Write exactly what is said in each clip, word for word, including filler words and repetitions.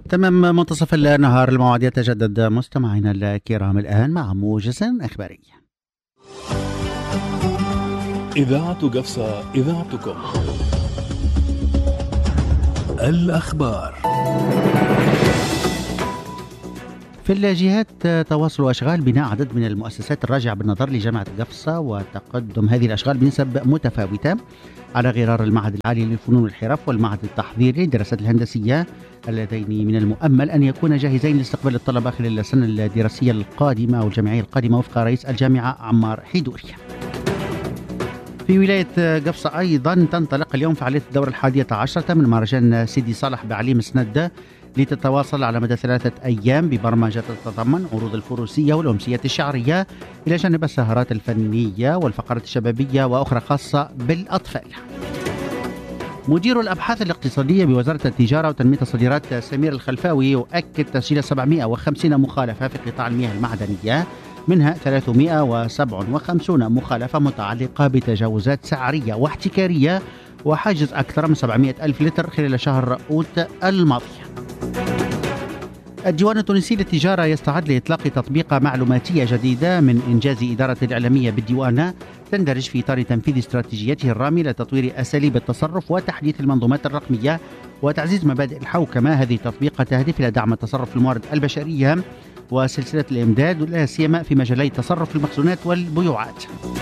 تمام منتصف النهار الموعد يتجدد مستمعينا الكرام الآن مع موجز إخباري. إذاعة قفصة إذاعتكم. الأخبار. في الجهات تواصل أشغال بناء عدد من المؤسسات الراجعة بالنظر لجامعة قفصة، وتقدم هذه الأشغال بنسب متفاوتة على غرار المعهد العالي للفنون والحرف والمعهد التحضيري للدراسات الهندسية، اللذين من المؤمل أن يكونا جاهزين لاستقبال الطلبة خلال السنة الدراسية القادمة أو الجامعية القادمة وفق رئيس الجامعة عمار حيدوري. في ولاية قفصة أيضا تنطلق اليوم فعالية الدورة الحادية عشرة من مهرجان سيدي صالح بعليم سند، لتتواصل على مدى ثلاثة أيام ببرمجة تتضمن عروض الفروسية والأمسية الشعرية إلى جانب السهرات الفنية والفقرات الشبابية وأخرى خاصة بالأطفال. مدير الأبحاث الاقتصادية بوزارة التجارة وتنمية الصادرات سمير الخلفاوي يؤكد تسجيل سبعمائة وخمسين مخالفة في قطاع المياه المعدنية، منها ثلاثمائة وسبعة وخمسين مخالفة متعلقة بتجاوزات سعرية واحتكارية وحاجز أكثر من سبعمائة ألف لتر خلال شهر أوت الماضي. الديوان التونسي للتجارة يستعد لإطلاق تطبيق معلوماتية جديدة من إنجاز إدارة الإعلامية بالديوان، تندرج في إطار تنفيذ استراتيجيته الرامية لتطوير أساليب التصرف وتحديث المنظومات الرقمية وتعزيز مبادئ الحوكمة. هذه التطبيق تهدف إلى دعم التصرف في الموارد البشرية وسلسلة الإمداد، ولا سيما في مجالي تصرف المخزونات والبيوعات.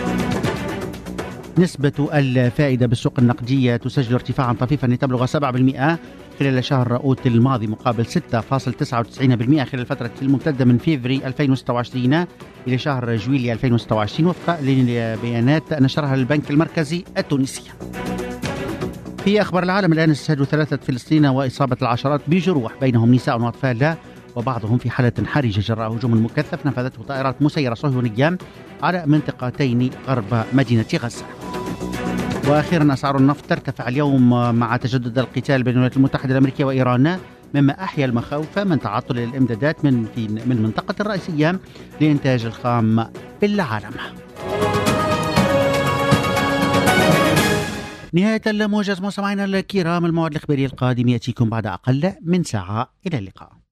نسبة الفائدة بالسوق النقدية تسجل ارتفاعا طفيفا لتبلغ سبعة بالمئة خلال شهر أوت الماضي مقابل ستة فاصلة تسعة وتسعين بالمئة خلال الفترة الممتدة من فيفري ألفين وستة وعشرين إلى شهر جويلية ألفين وستة وعشرين وفقا لبيانات نشرها البنك المركزي التونسي. في أخبار العالم الآن، استشهاد ثلاثة فلسطينيين وإصابة العشرات بجروح بينهم نساء وأطفال، وبعضهم في حالة حرجة جراء هجوم مكثف نفذته طائرات مسيرة صهيونية على منطقتين غرب مدينة غزة. وأخيرا أسعار النفط ترتفع اليوم مع تجدد القتال بين الولايات المتحدة الأمريكية وإيران، مما أحيا المخاوف من تعطل الإمدادات من في من المنطقة الرئيسية لإنتاج الخام في العالم. نهاية الموجز مستمعينا الكرام، الموعد الإخباري القادم يأتيكم بعد أقل من ساعة. إلى اللقاء.